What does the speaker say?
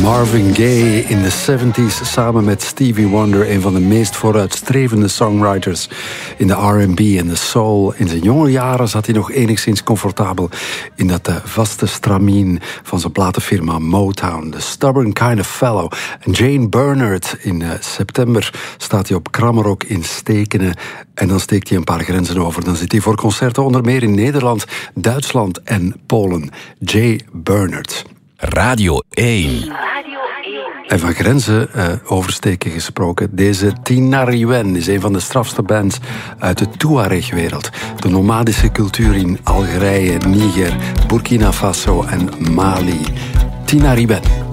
Marvin Gaye in de 70s samen met Stevie Wonder, een van de meest vooruitstrevende songwriters in de R&B en de soul. In zijn jonge jaren zat hij nog enigszins comfortabel in dat vaste stramien van zijn platenfirma Motown. The Stubborn Kind of Fellow. En Jane Bernard, in september staat hij op Krammerok in Stekene en dan steekt hij een paar grenzen over. Dan zit hij voor concerten onder meer in Nederland, Duitsland en Polen. Jay Bernard. Radio 1. En van grenzen oversteken gesproken. Deze Tinariwen is een van de strafste bands uit de Tuareg-wereld. De nomadische cultuur in Algerije, Niger, Burkina Faso en Mali. Tinariwen.